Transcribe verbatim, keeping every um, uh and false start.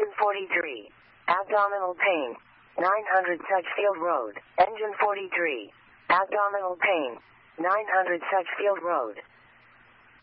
Engine forty-three. Abdominal pain. nine hundred Sedgefield Road. Engine forty-three. Abdominal pain. nine hundred Sedgefield Road.